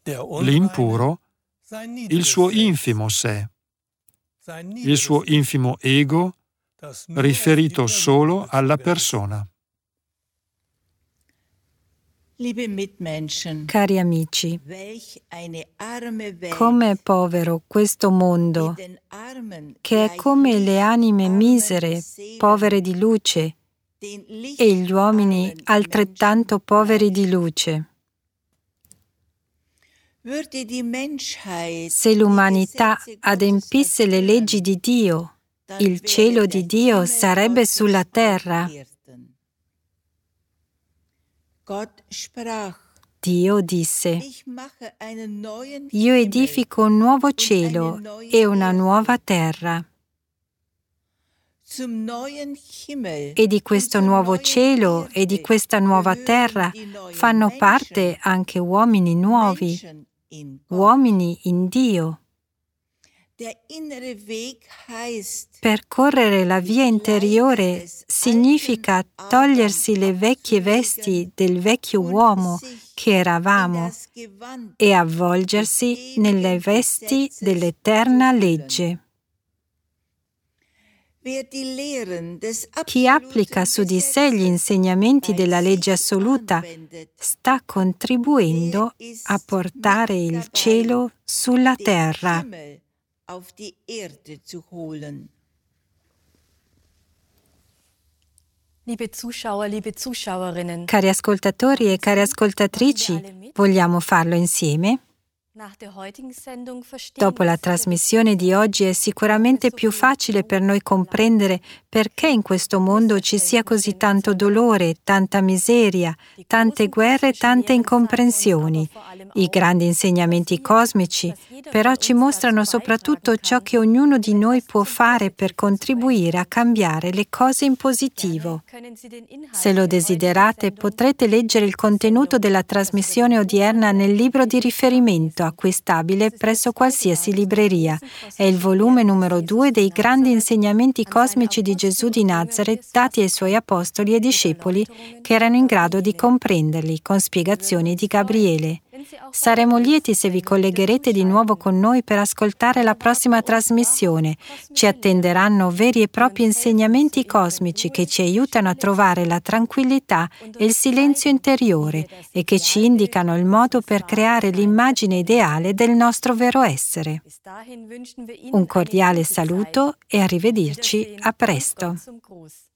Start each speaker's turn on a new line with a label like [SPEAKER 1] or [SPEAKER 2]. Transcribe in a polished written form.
[SPEAKER 1] l'impuro, il suo infimo sé, il suo infimo ego riferito solo alla persona.
[SPEAKER 2] Cari amici, com'è povero questo mondo, che è come le anime misere, povere di luce, e gli uomini altrettanto poveri di luce. Se l'umanità adempisse le leggi di Dio, il cielo di Dio sarebbe sulla terra. Dio disse: Io edifico un nuovo cielo e una nuova terra. E di questo nuovo cielo e di questa nuova terra fanno parte anche uomini nuovi, uomini in Dio. Percorrere la via interiore significa togliersi le vecchie vesti del vecchio uomo che eravamo e avvolgersi nelle vesti dell'eterna legge. Chi applica su di sé gli insegnamenti della legge assoluta sta contribuendo a portare il cielo sulla terra. Cari ascoltatori e cari ascoltatrici, vogliamo farlo insieme? Dopo la trasmissione di oggi è sicuramente più facile per noi comprendere perché in questo mondo ci sia così tanto dolore, tanta miseria, tante guerre e tante incomprensioni. I grandi insegnamenti cosmici però ci mostrano soprattutto ciò che ognuno di noi può fare per contribuire a cambiare le cose in positivo. Se lo desiderate, potrete leggere il contenuto della trasmissione odierna nel libro di riferimento acquistabile presso qualsiasi libreria. È il volume numero 2 dei grandi insegnamenti cosmici di Gesù di Nazaret dati ai suoi apostoli e discepoli che erano in grado di comprenderli con spiegazioni di Gabriele. Saremo lieti se vi collegherete di nuovo con noi per ascoltare la prossima trasmissione. Ci attenderanno veri e propri insegnamenti cosmici che ci aiutano a trovare la tranquillità e il silenzio interiore e che ci indicano il modo per creare l'immagine ideale del nostro vero essere. Un cordiale saluto e arrivederci a presto.